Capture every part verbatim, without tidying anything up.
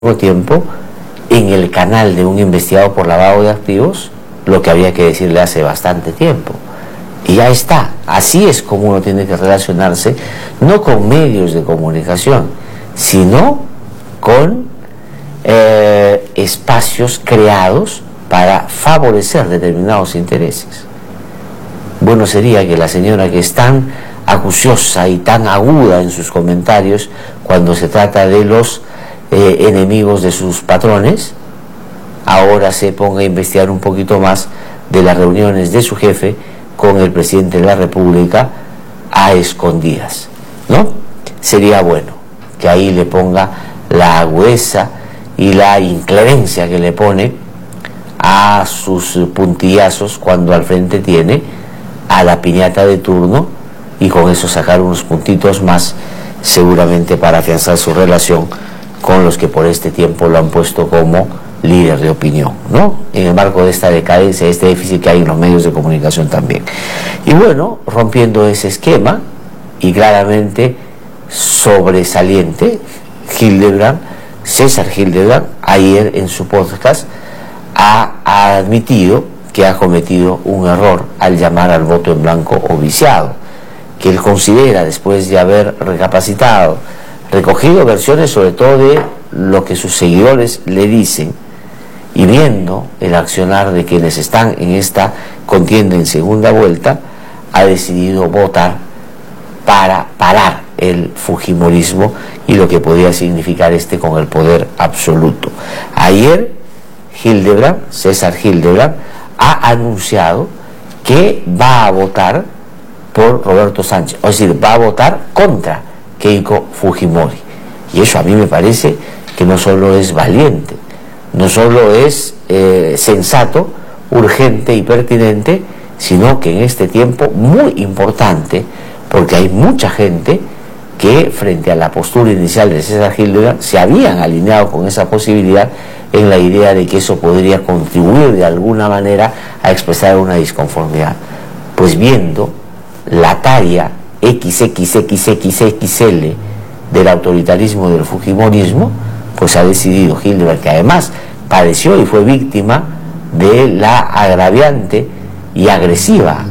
mismo tiempo en el canal de un investigado por lavado de activos lo que había que decirle hace bastante tiempo. Y ya está. Así es como uno tiene que relacionarse, no con medios de comunicación, sino con eh, espacios creados para favorecer determinados intereses. Bueno sería que la señora, que es tan acuciosa y tan aguda en sus comentarios cuando se trata de los eh, enemigos de sus patrones, ahora se ponga a investigar un poquito más de las reuniones de su jefe con el presidente de la República a escondidas, ¿no? Sería bueno que ahí le ponga la agudeza y la inclemencia que le pone a sus puntillazos cuando al frente tiene a la piñata de turno, y con eso sacar unos puntitos más, seguramente para afianzar su relación con los que por este tiempo lo han puesto como líder de opinión, ¿no? En el marco de esta decadencia, este déficit que hay en los medios de comunicación también. Y bueno, rompiendo ese esquema, y claramente sobresaliente, Hildebrand, César Hildebrand, ayer en su podcast ha, ha admitido que ha cometido un error al llamar al voto en blanco o viciado, que él considera, después de haber recapacitado, recogido versiones sobre todo de lo que sus seguidores le dicen, y viendo el accionar de quienes están en esta contienda en segunda vuelta, ha decidido votar para parar el fujimorismo y lo que podría significar este con el poder absoluto. Ayer Hildebrand, César Hildebrand, ha anunciado que va a votar por Roberto Sánchez, es decir, va a votar contra Keiko Fujimori. Y eso a mí me parece que no solo es valiente, no solo es eh, sensato, urgente y pertinente, sino que en este tiempo muy importante, porque hay mucha gente que frente a la postura inicial de César Hildebrand se habían alineado con esa posibilidad en la idea de que eso podría contribuir de alguna manera a expresar una disconformidad. Pues viendo la talla equis equis equis equis equis ele del autoritarismo del fujimorismo, pues ha decidido Hildebrand, que además padeció y fue víctima de la agraviante y agresiva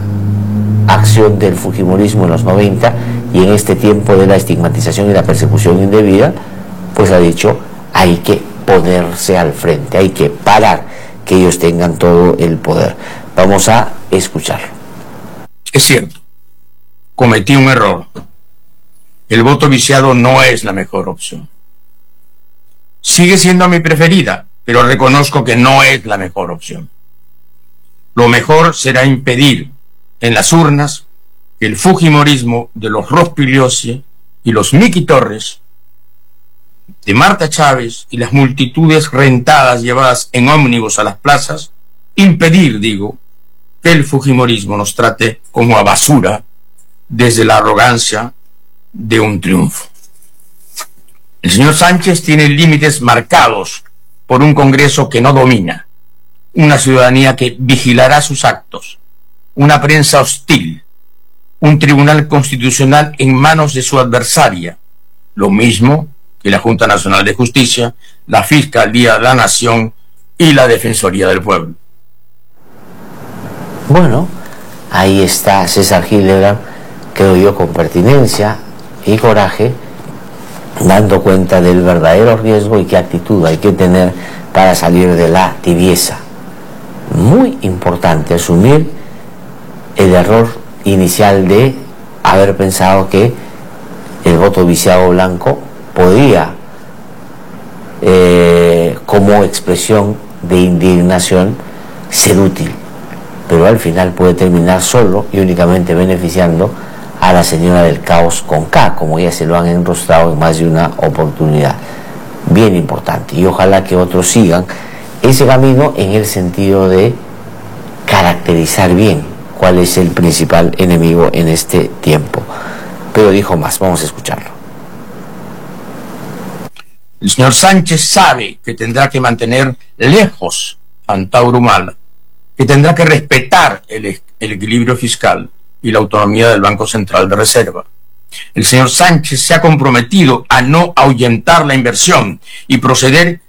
acción del fujimorismo en los noventa y en este tiempo de la estigmatización y la persecución indebida, pues ha dicho, hay que ponerse al frente, hay que parar que ellos tengan todo el poder. Vamos a escucharlo. Es cierto, cometí un error. El voto viciado no es la mejor opción. Sigue siendo mi preferida, pero reconozco que no es la mejor opción. Lo mejor será impedir en las urnas que el fujimorismo de los Rospigliosi y los Miki Torres, de Marta Chávez y las multitudes rentadas llevadas en ómnibus a las plazas, impedir, digo, que el fujimorismo nos trate como a basura desde la arrogancia de un triunfo. El señor Sánchez tiene límites marcados por un Congreso que no domina, una ciudadanía que vigilará sus actos, una prensa hostil, un tribunal constitucional en manos de su adversaria, lo mismo que la Junta Nacional de Justicia, la Fiscalía de la Nación y la Defensoría del Pueblo. Bueno, ahí está César Hildebrand, creo yo, con pertinencia y coraje, dando cuenta del verdadero riesgo y qué actitud hay que tener para salir de la tibieza. Muy importante asumir el error inicial de haber pensado que el voto viciado blanco podía, eh, como expresión de indignación, ser útil, pero al final puede terminar solo y únicamente beneficiando a la señora del caos con K, como ya se lo han enrostrado en más de una oportunidad. Bien importante, y ojalá que otros sigan ese camino en el sentido de caracterizar bien cuál es el principal enemigo en este tiempo. Pero dijo más, vamos a escucharlo. El señor Sánchez sabe que tendrá que mantener lejos a Antauro Humala, que tendrá que respetar el, el equilibrio fiscal y la autonomía del Banco Central de Reserva, El señor Sánchez se ha comprometido a no ahuyentar la inversión y proceder